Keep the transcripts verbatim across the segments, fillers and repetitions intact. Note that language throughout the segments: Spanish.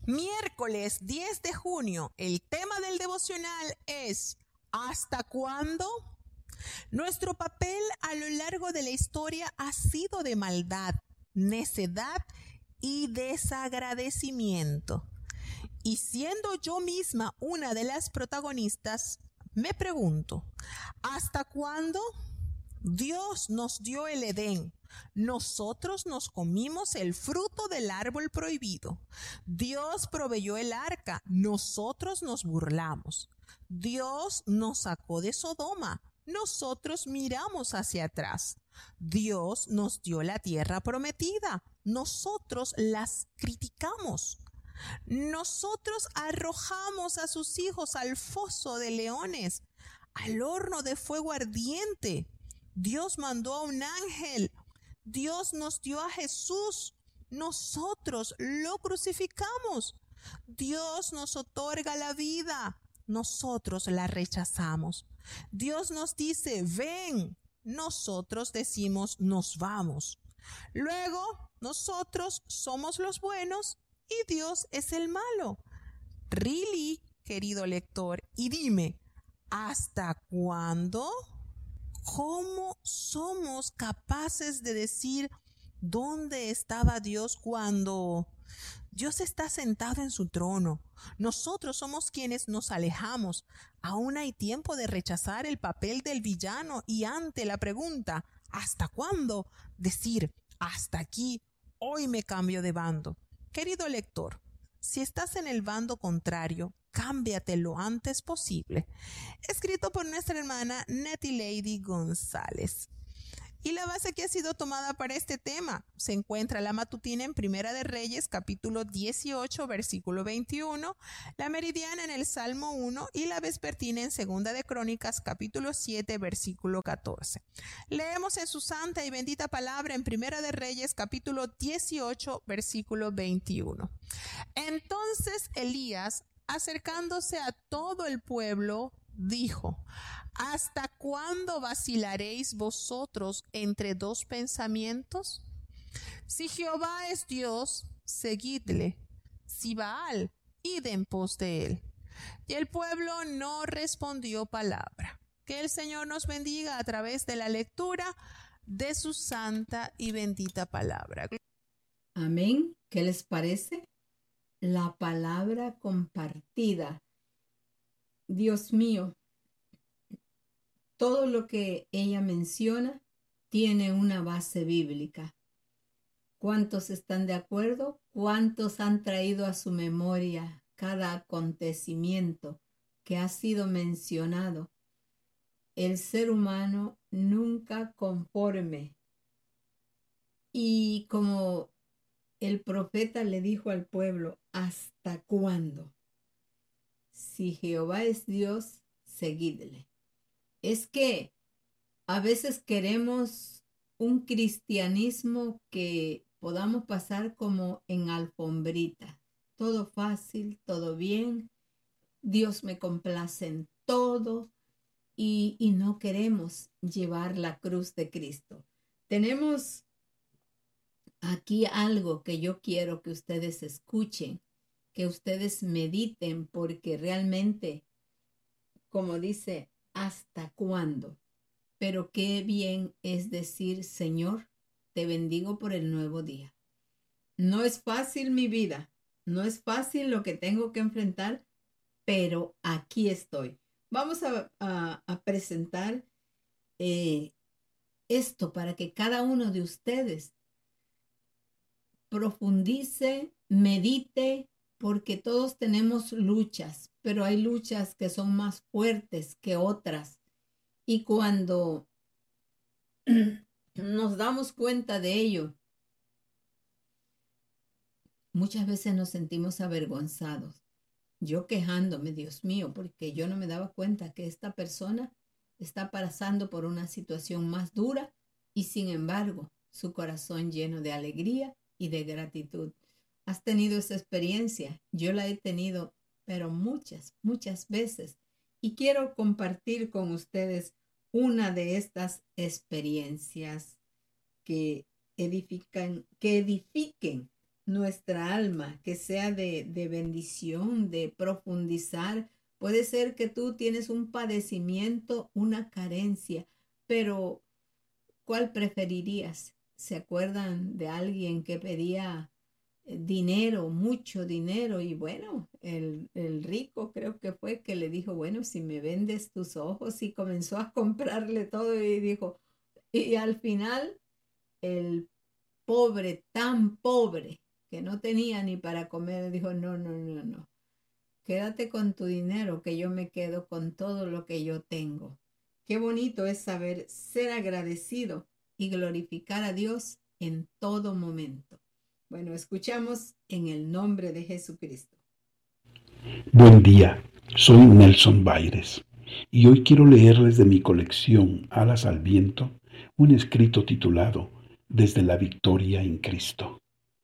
Miércoles diez de junio, el tema del devocional es ¿hasta cuándo? Nuestro papel a lo largo de la historia ha sido de maldad, necedad y desagradecimiento. Y siendo yo misma una de las protagonistas, me pregunto, ¿hasta cuándo? Dios nos dio el Edén. Nosotros nos comimos el fruto del árbol prohibido. Dios proveyó el arca. Nosotros nos burlamos. Dios nos sacó de Sodoma. Nosotros miramos hacia atrás. Dios nos dio la tierra prometida. Nosotros las criticamos. Nosotros arrojamos a sus hijos al foso de leones, al horno de fuego ardiente. Dios mandó a un ángel. Dios nos dio a Jesús. Nosotros lo crucificamos. Dios nos otorga la vida. Nosotros la rechazamos. Dios nos dice, ven. Nosotros decimos, nos vamos. Luego, nosotros somos los buenos y Dios es el malo. Really, querido lector, y dime, ¿hasta cuándo? ¿Cómo somos capaces de decir dónde estaba Dios cuando Dios está sentado en su trono? Nosotros somos quienes nos alejamos. Aún hay tiempo de rechazar el papel del villano y ante la pregunta ¿hasta cuándo? Decir hasta aquí, hoy me cambio de bando. Querido lector, si estás en el bando contrario, cámbiate lo antes posible. Escrito por nuestra hermana Nettie Lady González. Y la base que ha sido tomada para este tema se encuentra la matutina en Primera de Reyes, capítulo dieciocho, versículo veintiuno, la meridiana en el Salmo uno y la vespertina en Segunda de Crónicas, capítulo siete, versículo catorce. Leemos en su santa y bendita palabra en Primera de Reyes, capítulo dieciocho, versículo veintiuno. Entonces Elías, acercándose a todo el pueblo, dijo: ¿hasta cuándo vacilaréis vosotros entre dos pensamientos? Si Jehová es Dios, seguidle; si Baal, id en pos de él. Y el pueblo no respondió palabra. Que el Señor nos bendiga a través de la lectura de su santa y bendita palabra. Amén. ¿Qué les parece? La palabra compartida. Dios mío, todo lo que ella menciona tiene una base bíblica. ¿Cuántos están de acuerdo? ¿Cuántos han traído a su memoria cada acontecimiento que ha sido mencionado? El ser humano nunca conforme. Y como el profeta le dijo al pueblo, ¿hasta cuándo? Si Jehová es Dios, seguidle. Es que a veces queremos un cristianismo que podamos pasar como en alfombrita. Todo fácil, todo bien. Dios me complace en todo y, y no queremos llevar la cruz de Cristo. Tenemos aquí algo que yo quiero que ustedes escuchen, que ustedes mediten, porque realmente, como dice, ¿hasta cuándo? Pero qué bien es decir, Señor, te bendigo por el nuevo día. No es fácil mi vida, no es fácil lo que tengo que enfrentar, pero aquí estoy. Vamos a, a, a presentar eh, esto para que cada uno de ustedes profundice, medite, porque todos tenemos luchas, pero hay luchas que son más fuertes que otras. Y cuando nos damos cuenta de ello, muchas veces nos sentimos avergonzados. Yo quejándome, Dios mío, porque yo no me daba cuenta que esta persona está pasando por una situación más dura y sin embargo su corazón lleno de alegría y de gratitud. ¿Has tenido esa experiencia? Yo la he tenido, pero muchas, muchas veces. Y quiero compartir con ustedes una de estas experiencias que edifican, que edifiquen nuestra alma, que sea de, de bendición, de profundizar. Puede ser que tú tienes un padecimiento, una carencia, pero ¿cuál preferirías? ¿Se acuerdan de alguien que pedía dinero, mucho dinero? Y bueno, el, el rico creo que fue que le dijo, bueno, si me vendes tus ojos, y comenzó a comprarle todo y dijo, y al final el pobre, tan pobre, que no tenía ni para comer, dijo, no, no, no, no, quédate con tu dinero, que yo me quedo con todo lo que yo tengo. Qué bonito es saber ser agradecido y glorificar a Dios en todo momento. Bueno, escuchamos en el nombre de Jesucristo. Buen día, soy Nelson Baires y hoy quiero leerles de mi colección Alas al Viento un escrito titulado Desde la Victoria en Cristo.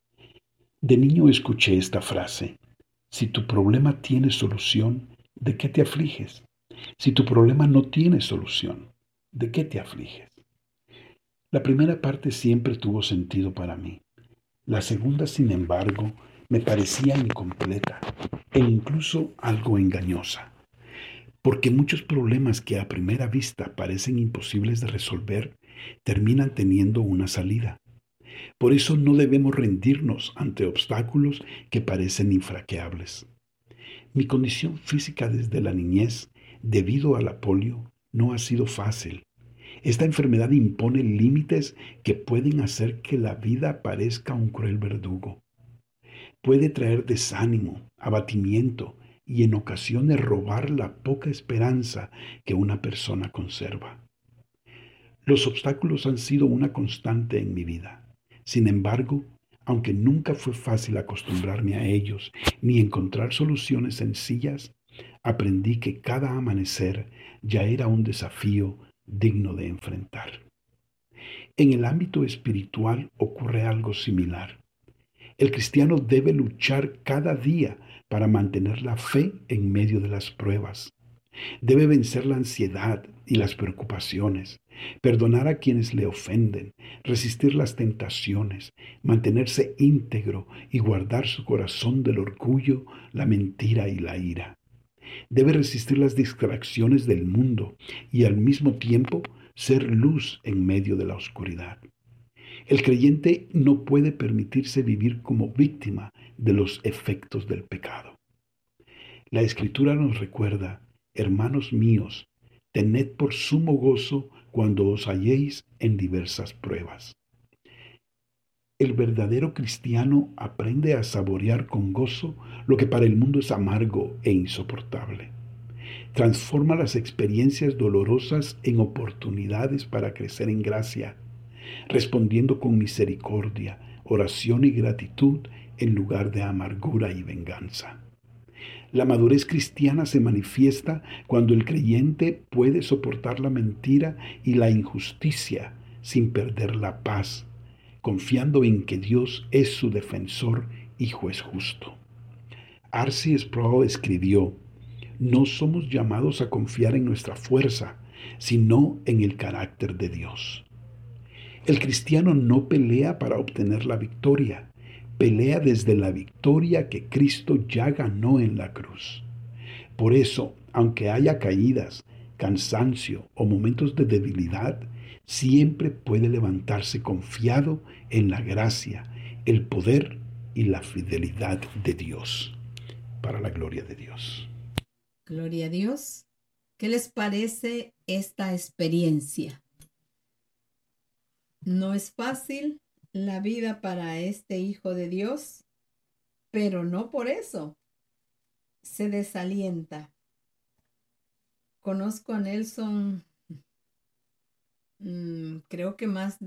De niño escuché esta frase: si tu problema tiene solución, ¿de qué te afliges? Si tu problema no tiene solución, ¿de qué te afliges? La primera parte siempre tuvo sentido para mí. La segunda, sin embargo, me parecía incompleta e incluso algo engañosa, porque muchos problemas que a primera vista parecen imposibles de resolver terminan teniendo una salida. Por eso no debemos rendirnos ante obstáculos que parecen infranqueables. Mi condición física desde la niñez, debido a la polio, no ha sido fácil. Esta enfermedad impone límites que pueden hacer que la vida parezca un cruel verdugo. Puede traer desánimo, abatimiento y en ocasiones robar la poca esperanza que una persona conserva. Los obstáculos han sido una constante en mi vida. Sin embargo, aunque nunca fue fácil acostumbrarme a ellos ni encontrar soluciones sencillas, aprendí que cada amanecer ya era un desafío digno de enfrentar. En el ámbito espiritual ocurre algo similar. El cristiano debe luchar cada día para mantener la fe en medio de las pruebas. Debe vencer la ansiedad y las preocupaciones, perdonar a quienes le ofenden, resistir las tentaciones, mantenerse íntegro y guardar su corazón del orgullo, la mentira y la ira. Debe resistir las distracciones del mundo y al mismo tiempo ser luz en medio de la oscuridad. El creyente no puede permitirse vivir como víctima de los efectos del pecado. La Escritura nos recuerda: hermanos míos, tened por sumo gozo cuando os halléis en diversas pruebas. El verdadero cristiano aprende a saborear con gozo lo que para el mundo es amargo e insoportable. Transforma las experiencias dolorosas en oportunidades para crecer en gracia, respondiendo con misericordia, oración y gratitud en lugar de amargura y venganza. La madurez cristiana se manifiesta cuando el creyente puede soportar la mentira y la injusticia sin perder la paz, confiando en que Dios es su defensor y juez justo. R C Sproul escribió: no somos llamados a confiar en nuestra fuerza, sino en el carácter de Dios. El cristiano no pelea para obtener la victoria, pelea desde la victoria que Cristo ya ganó en la cruz. Por eso, aunque haya caídas, cansancio o momentos de debilidad, siempre puede levantarse confiado en la gracia, el poder y la fidelidad de Dios. Para la gloria de Dios. Gloria a Dios. ¿Qué les parece esta experiencia? No es fácil la vida para este hijo de Dios, pero no por eso se desalienta. Conozco a Nelson, mmm, creo que más,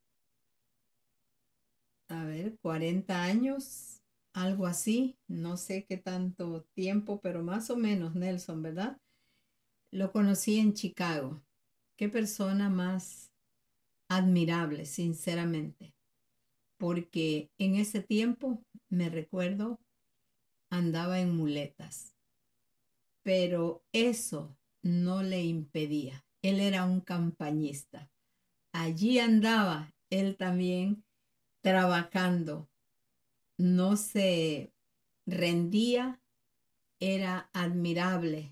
a ver, cuarenta años, algo así. No sé qué tanto tiempo, pero más o menos Nelson, ¿verdad? Lo conocí en Chicago. Qué persona más admirable, sinceramente, porque en ese tiempo, me recuerdo, andaba en muletas, pero eso no le impedía. Él era un campañista. Allí andaba él también trabajando no se rendía, era admirable.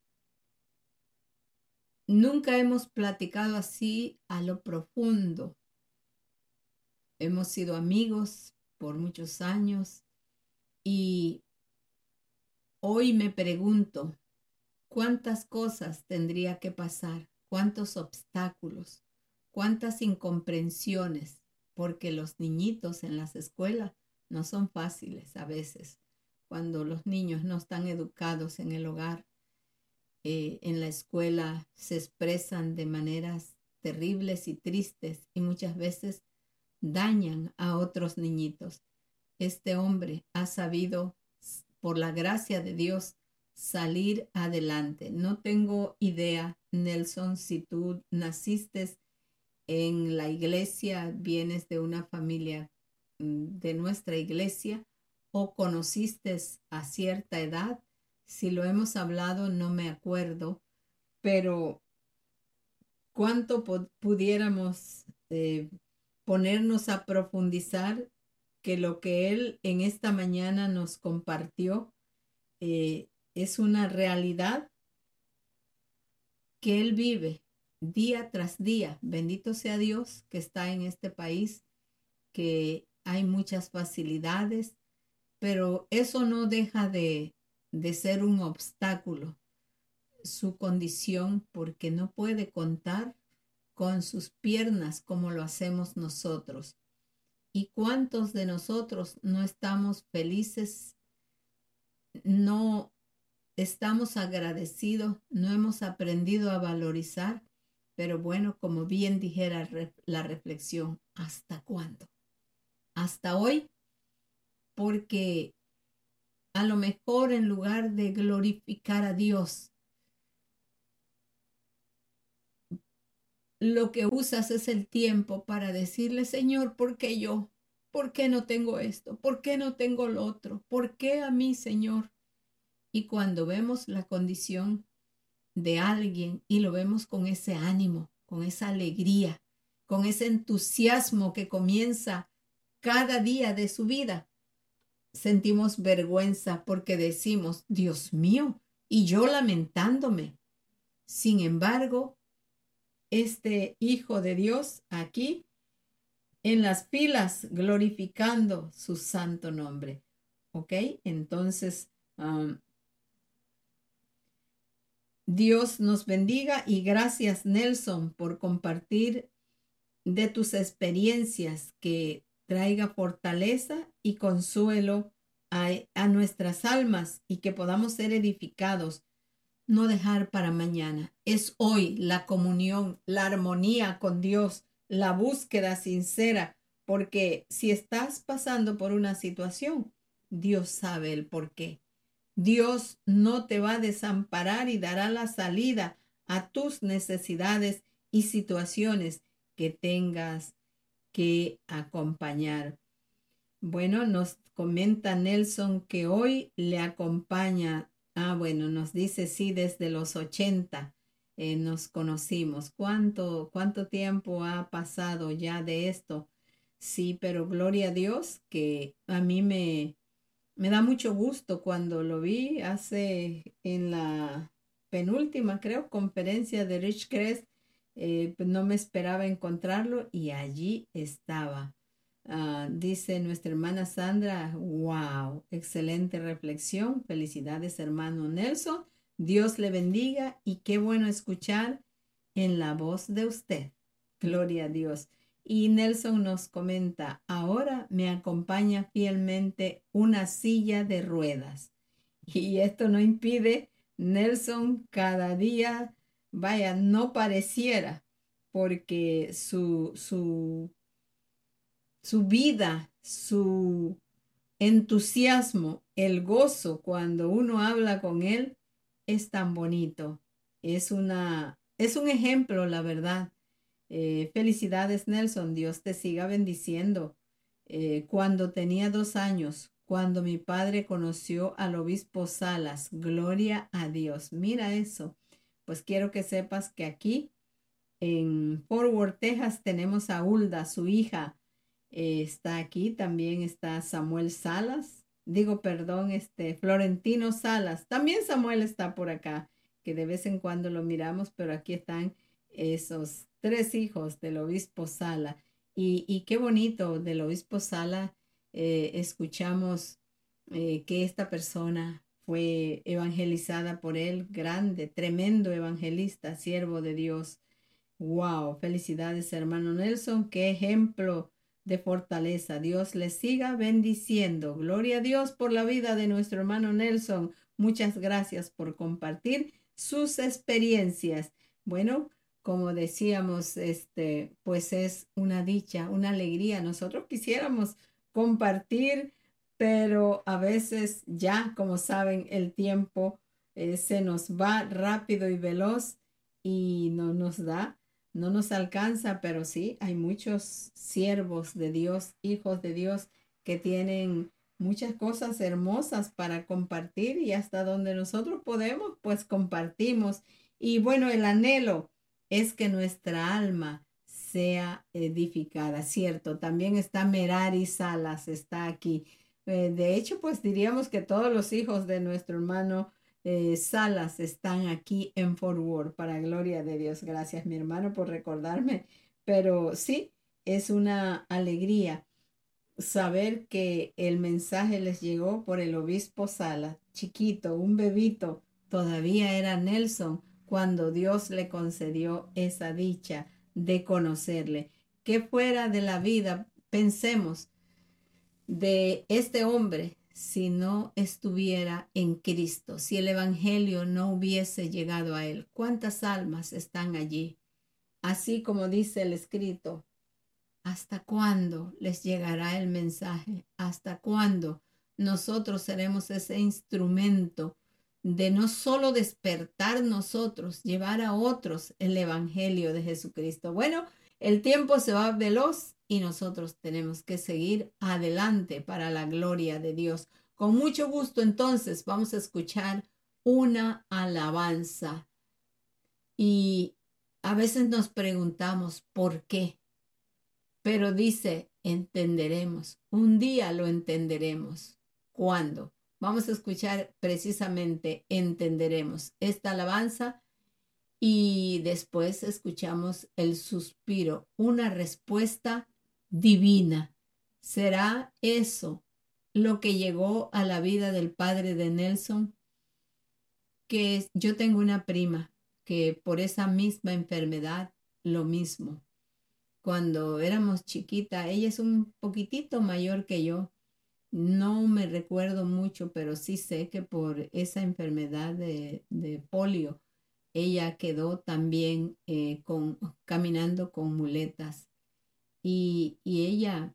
Nunca hemos platicado así a lo profundo. Hemos sido amigos por muchos años y hoy me pregunto cuántas cosas tendría que pasar, cuántos obstáculos, cuántas incomprensiones, porque los niñitos en las escuelas no son fáciles a veces. Cuando los niños no están educados en el hogar, eh, en la escuela se expresan de maneras terribles y tristes y muchas veces dañan a otros niñitos. Este hombre ha sabido, por la gracia de Dios, salir adelante. No tengo idea, Nelson, si tú naciste en la iglesia, vienes de una familia de nuestra iglesia o conociste a cierta edad. Si lo hemos hablado, no me acuerdo, pero cuánto pudiéramos eh, ponernos a profundizar que lo que él en esta mañana nos compartió eh, es una realidad que él vive día tras día. Bendito sea Dios que está en este país, que hay muchas facilidades, pero eso no deja de, de ser un obstáculo, su condición, porque no puede contar con sus piernas como lo hacemos nosotros. ¿Y cuántos de nosotros no estamos felices, no estamos agradecidos, no hemos aprendido a valorizar? Pero bueno, como bien dijera la reflexión, ¿hasta cuándo? Hasta hoy, porque a lo mejor en lugar de glorificar a Dios, lo que usas es el tiempo para decirle, Señor, ¿por qué yo? ¿Por qué no tengo esto? ¿Por qué no tengo lo otro? ¿Por qué a mí, Señor? Y cuando vemos la condición de alguien y lo vemos con ese ánimo, con esa alegría, con ese entusiasmo que comienza cada día de su vida, sentimos vergüenza porque decimos, Dios mío, y yo lamentándome. Sin embargo, este Hijo de Dios aquí en las filas glorificando su santo nombre. ¿Ok? Entonces, um, Dios nos bendiga y gracias, Nelson, por compartir de tus experiencias, que traiga fortaleza y consuelo a, a nuestras almas y que podamos ser edificados. No dejar para mañana. Es hoy la comunión, la armonía con Dios, la búsqueda sincera, porque si estás pasando por una situación, Dios sabe el por qué. Dios no te va a desamparar y dará la salida a tus necesidades y situaciones que tengas que acompañar. Bueno, nos comenta Nelson que hoy le acompaña. Ah, bueno, nos dice sí, desde los ochenta eh, nos conocimos. ¿Cuánto, cuánto tiempo ha pasado ya de esto? Sí, pero gloria a Dios que a mí me, me da mucho gusto cuando lo vi hace en la penúltima, creo, conferencia de Rich Crest. Eh, pues no me esperaba encontrarlo y allí estaba. Uh, dice nuestra hermana Sandra, wow, excelente reflexión. Felicidades, hermano Nelson. Dios le bendiga y qué bueno escuchar en la voz de usted. Gloria a Dios. Y Nelson nos comenta, ahora me acompaña fielmente una silla de ruedas. Y esto no impide, Nelson, cada día, vaya, no pareciera, porque su, su Su vida, su entusiasmo, el gozo cuando uno habla con él es tan bonito. Es una, es un ejemplo, la verdad. Eh, felicidades, Nelson. Dios te siga bendiciendo. Eh, cuando tenía dos años, cuando mi padre conoció al obispo Salas, gloria a Dios. Mira eso. Pues quiero que sepas que aquí en Fort Worth, Texas, tenemos a Hulda, su hija. eh, está aquí, también está Samuel Salas, digo, perdón, este Florentino Salas, también Samuel está por acá, que de vez en cuando lo miramos, pero aquí están esos tres hijos del obispo Sala. Y, y qué bonito del obispo Sala, eh, escuchamos eh, que esta persona fue evangelizada por él, grande, tremendo evangelista, siervo de Dios. Wow, felicidades, hermano Nelson, qué ejemplo de fortaleza. Dios le siga bendiciendo. Gloria a Dios por la vida de nuestro hermano Nelson. Muchas gracias por compartir sus experiencias. Bueno, como decíamos, este, pues es una dicha, una alegría. Nosotros quisiéramos compartir, pero a veces ya, como saben, el tiempo eh, se nos va rápido y veloz y no nos da. No nos alcanza, pero sí, hay muchos siervos de Dios, hijos de Dios, que tienen muchas cosas hermosas para compartir y hasta donde nosotros podemos, pues compartimos. Y bueno, el anhelo es que nuestra alma sea edificada, ¿cierto? También está Merari Salas, está aquí. Eh, de hecho, pues diríamos que todos los hijos de nuestro hermano Eh, Salas están aquí en Fort Worth, para gloria de Dios. Gracias, mi hermano, por recordarme. Pero sí, es una alegría saber que el mensaje les llegó por el obispo Salas, chiquito, un bebito. Todavía era Nelson cuando Dios le concedió esa dicha de conocerle. Que fuera de la vida, pensemos, de este hombre si no estuviera en Cristo, si el Evangelio no hubiese llegado a él? ¿Cuántas almas están allí? Así como dice el escrito, ¿hasta cuándo les llegará el mensaje? ¿Hasta cuándo nosotros seremos ese instrumento de no solo despertar nosotros, llevar a otros el Evangelio de Jesucristo? Bueno, el tiempo se va veloz y nosotros tenemos que seguir adelante para la gloria de Dios. Con mucho gusto, entonces, vamos a escuchar una alabanza. Y a veces nos preguntamos por qué, pero dice, entenderemos. Un día lo entenderemos. ¿Cuándo? Vamos a escuchar precisamente entenderemos esta alabanza. Y después escuchamos el suspiro, una respuesta divina. ¿Será eso lo que llegó a la vida del padre de Nelson? Que yo tengo una prima que por esa misma enfermedad, lo mismo. Cuando éramos chiquita, ella es un poquitito mayor que yo. No me recuerdo mucho, pero sí sé que por esa enfermedad de, de polio, ella quedó también eh, con, caminando con muletas. Y, y ella,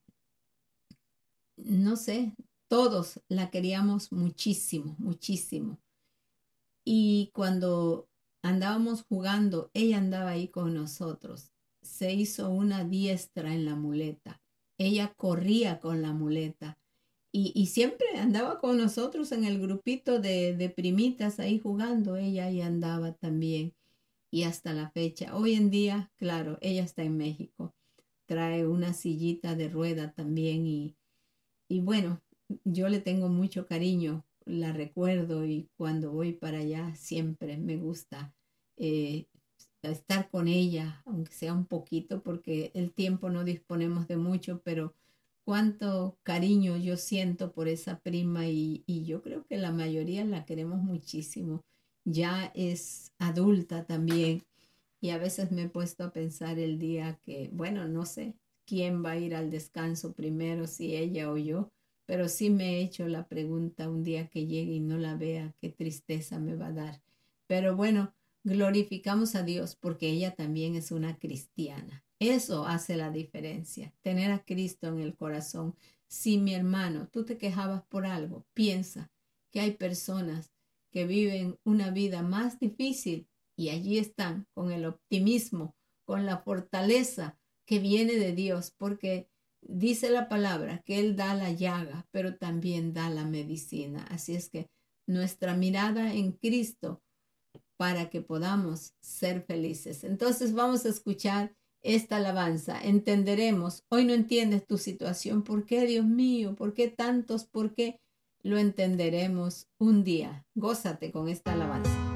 no sé, todos la queríamos muchísimo, muchísimo. Y cuando andábamos jugando, ella andaba ahí con nosotros. Se hizo una diestra en la muleta. Ella corría con la muleta. Y, y siempre andaba con nosotros en el grupito de, de primitas ahí jugando. Ella ahí andaba también. Y hasta la fecha. Hoy en día, claro, ella está en México. Trae una sillita de rueda también. Y, y bueno, yo le tengo mucho cariño. La recuerdo y cuando voy para allá siempre me gusta eh, estar con ella, aunque sea un poquito, porque el tiempo no disponemos de mucho, pero cuánto cariño yo siento por esa prima y, y yo creo que la mayoría la queremos muchísimo. Ya es adulta también y a veces me he puesto a pensar el día que, bueno, no sé quién va a ir al descanso primero, si ella o yo, pero sí me he hecho la pregunta un día que llegue y no la vea, qué tristeza me va a dar. Pero bueno, glorificamos a Dios porque ella también es una cristiana. Eso hace la diferencia, tener a Cristo en el corazón. Si mi hermano, tú te quejabas por algo, piensa que hay personas que viven una vida más difícil y allí están con el optimismo, con la fortaleza que viene de Dios, porque dice la palabra que Él da la llaga, pero también da la medicina. Así es que nuestra mirada en Cristo para que podamos ser felices. Entonces vamos a escuchar esta alabanza, entenderemos. Hoy no entiendes tu situación. ¿Por qué, Dios mío? ¿Por qué tantos? ¿Por qué? Lo entenderemos un día. Gózate con esta alabanza.